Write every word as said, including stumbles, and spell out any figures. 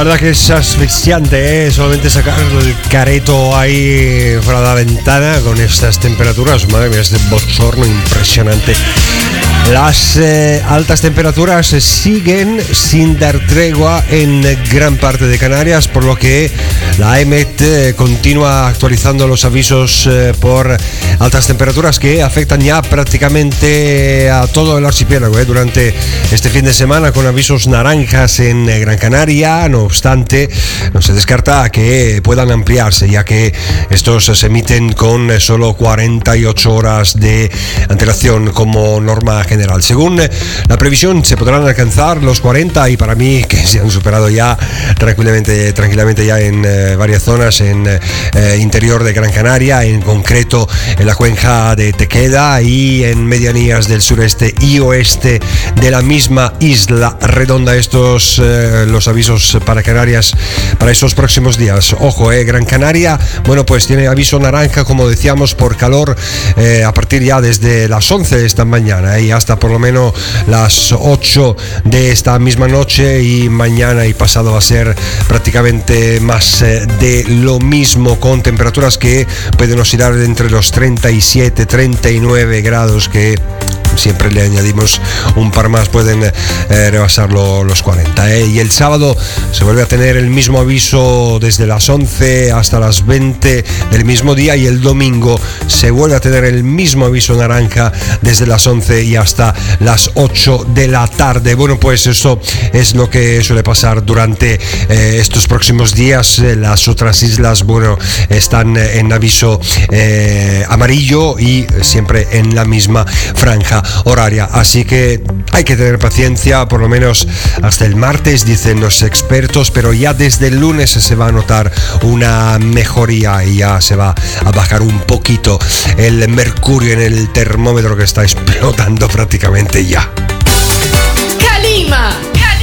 verdad que es asfixiante, ¿eh? Solamente sacar el careto ahí fuera de la ventana con estas temperaturas. Madre mía, este bochorno impresionante. Las eh, altas temperaturas siguen sin dar tregua en gran parte de Canarias, por lo que la E M E T eh, continúa actualizando los avisos eh, por altas temperaturas que afectan ya prácticamente a todo el archipiélago eh, durante este fin de semana, con avisos naranjas en eh, Gran Canaria. No obstante, no se descarta que puedan ampliarse, ya que estos se emiten con eh, solo cuarenta y ocho horas de antelación como norma general. Según la previsión, se podrán alcanzar los cuarenta, y para mí que se han superado ya tranquilamente, tranquilamente ya en eh, varias zonas en eh, interior de Gran Canaria, en concreto en la cuenca de Tequeda y en medianías del sureste y oeste de la misma isla redonda. Estos eh, los avisos para Canarias para esos próximos días. Ojo, eh, Gran Canaria, bueno, pues tiene aviso naranja, como decíamos, por calor eh, a partir ya desde las once de esta mañana eh, y hasta por lo menos las ocho de esta misma noche, y mañana y pasado va a ser prácticamente más eh, de lo mismo, con temperaturas que pueden oscilar entre los treinta y siete, treinta y nueve grados, que siempre le añadimos un par más, pueden eh, rebasar lo, los cuarenta. ¿eh? Y el sábado se vuelve a tener el mismo aviso desde las once hasta las veinte del mismo día, y el domingo se vuelve a tener el mismo aviso naranja desde las once y hasta las ocho de la tarde. Bueno, pues eso es lo que suele pasar durante eh, estos próximos días. Las otras islas, bueno, están en aviso eh, amarillo y siempre en la misma franja horaria, así que hay que tener paciencia, por lo menos hasta el martes, dicen los expertos, pero ya desde el lunes se va a notar una mejoría y ya se va a bajar un poquito el mercurio en el termómetro, que está explotando prácticamente ya. Kalima.